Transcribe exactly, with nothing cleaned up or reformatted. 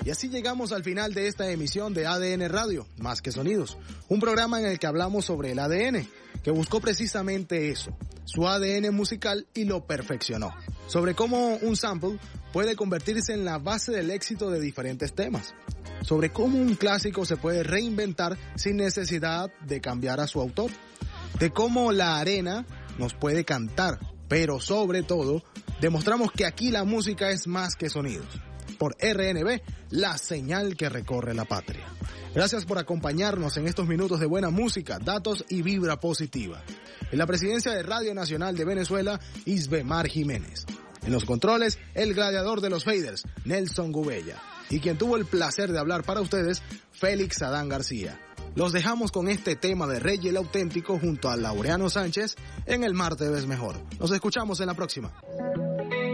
Y así llegamos al final de esta emisión de A D N Radio, Más que Sonidos, un programa en el que hablamos sobre el A D N, que buscó precisamente eso, su A D N musical, y lo perfeccionó, sobre cómo un sample puede convertirse en la base del éxito de diferentes temas, sobre cómo un clásico se puede reinventar sin necesidad de cambiar a su autor, de cómo la arena nos puede cantar, pero sobre todo, demostramos que aquí la música es más que sonidos. Por R N B, la señal que recorre la patria. Gracias por acompañarnos en estos minutos de buena música, datos y vibra positiva. En la presidencia de Radio Nacional de Venezuela, Isbemar Jiménez. En los controles, el gladiador de los faders, Nelson Gubella. Y quien tuvo el placer de hablar para ustedes, Félix Adán García. Los dejamos con este tema de Rey el Auténtico junto a Laureano Sánchez en El Mar Te Ves Mejor. Nos escuchamos en la próxima.